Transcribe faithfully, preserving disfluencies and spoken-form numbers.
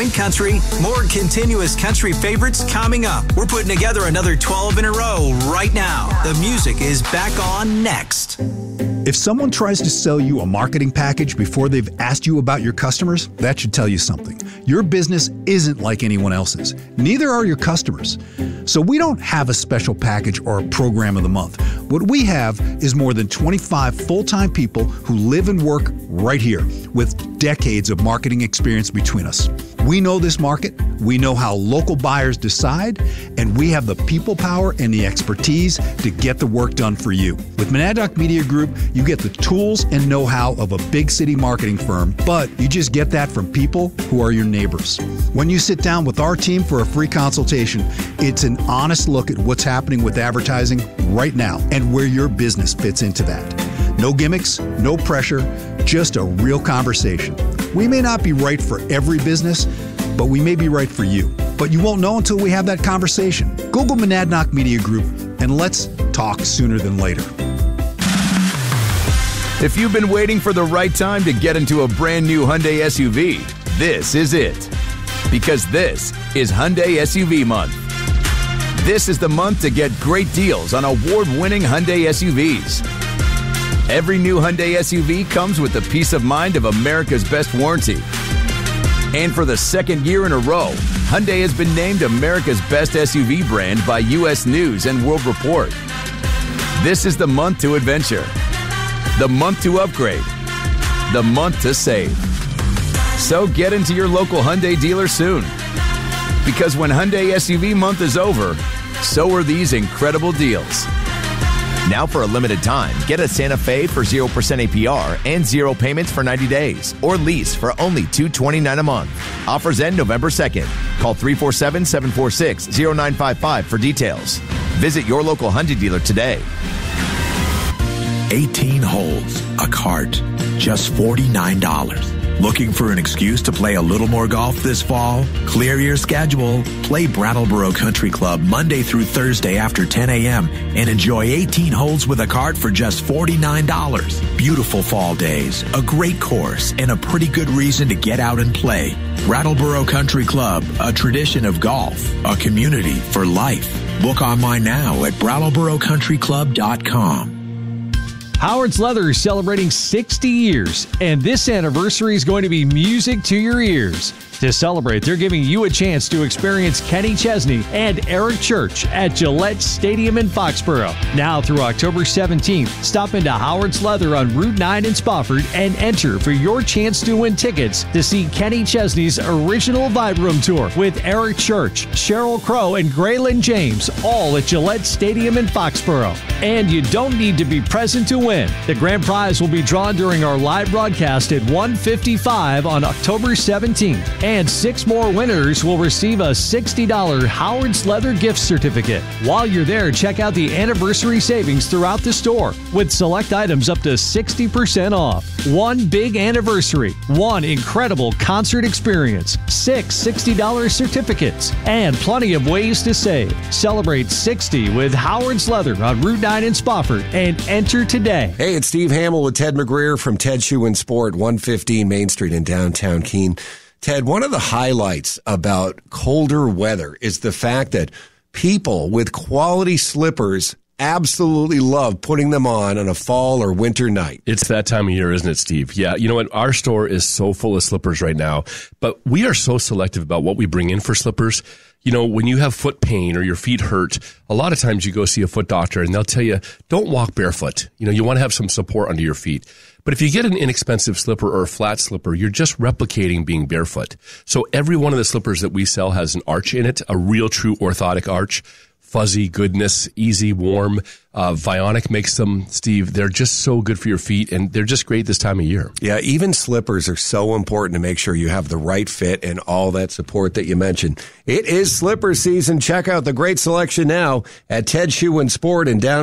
point country, more continuous country favorites coming up. We're putting together another twelve in a row right now. The music is back on next. If someone tries to sell you a marketing package before they've asked you about your customers, that should tell you something. Your business isn't like anyone else's. Neither are your customers. So we don't have a special package or a program of the month. What we have is more than twenty-five full-time people who live and work right here with decades of marketing experience between us. We know this market, we know how local buyers decide, and we have the people power and the expertise to get the work done for you. With Monadnock Media Group, you get the tools and know-how of a big city marketing firm, but you just get that from people who are your neighbors. When you sit down with our team for a free consultation, it's an honest look at what's happening with advertising right now and where your business fits into that. No gimmicks, no pressure, just a real conversation. We may not be right for every business, but we may be right for you. But you won't know until we have that conversation. Google Monadnock Media Group and let's talk sooner than later. If you've been waiting for the right time to get into a brand new Hyundai S U V, this is it. Because this is Hyundai S U V month. This is the month to get great deals on award-winning Hyundai S U Vs. Every new Hyundai S U V comes with the peace of mind of America's best warranty. And for the second year in a row, Hyundai has been named America's best S U V brand by U S News and World Report. This is the month to adventure, the month to upgrade, the month to save. So get into your local Hyundai dealer soon. Because when Hyundai S U V month is over, so are these incredible deals. Now for a limited time, get a Santa Fe for zero percent A P R and zero payments for ninety days, or lease for only two hundred twenty-nine dollars a month. Offers end November second. Call three four seven, seven four six, zero nine five five for details. Visit your local Hyundai dealer today. eighteen holes, a cart, just forty-nine dollars. Looking for an excuse to play a little more golf this fall? Clear your schedule. Play Brattleboro Country Club Monday through Thursday after ten a.m. and enjoy eighteen holes with a cart for just forty-nine dollars. Beautiful fall days, a great course, and a pretty good reason to get out and play. Brattleboro Country Club, a tradition of golf, a community for life. Book online now at brattleboro country club dot com. Howard's Leather is celebrating sixty years, and this anniversary is going to be music to your ears. To celebrate, they're giving you a chance to experience Kenny Chesney and Eric Church at Gillette Stadium in Foxborough. Now through October seventeenth, stop into Howard's Leather on Route nine in Spofford and enter for your chance to win tickets to see Kenny Chesney's original Vibe Room Tour with Eric Church, Sheryl Crow, and Graylin James, all at Gillette Stadium in Foxborough. And you don't need to be present to win. The grand prize will be drawn during our live broadcast at one fifty-five on October seventeenth. And six more winners will receive a sixty dollars Howard's Leather gift certificate. While you're there, check out the anniversary savings throughout the store with select items up to sixty percent off. One big anniversary, one incredible concert experience, six sixty dollars certificates, and plenty of ways to save. Celebrate sixty with Howard's Leather on Route nine in Spofford and enter today. Hey, it's Steve Hamill with Ted McGreer from Ted Shoe and Sport, one fifteen Main Street in downtown Keene. Ted, one of the highlights about colder weather is the fact that people with quality slippers absolutely love putting them on on a fall or winter night. It's that time of year, isn't it, Steve? Yeah, you know what? Our store is so full of slippers right now, but we are so selective about what we bring in for slippers. You know, when you have foot pain or your feet hurt, a lot of times you go see a foot doctor and they'll tell you, don't walk barefoot. You know, you want to have some support under your feet. But if you get an inexpensive slipper or a flat slipper, you're just replicating being barefoot. So every one of the slippers that we sell has an arch in it, a real true orthotic arch. Fuzzy goodness, easy, warm. Uh, Vionic makes them, Steve. They're just so good for your feet, and they're just great this time of year. Yeah, even slippers are so important to make sure you have the right fit and all that support that you mentioned. It is slipper season. Check out the great selection now at Ted Shoe and Sport in downtown.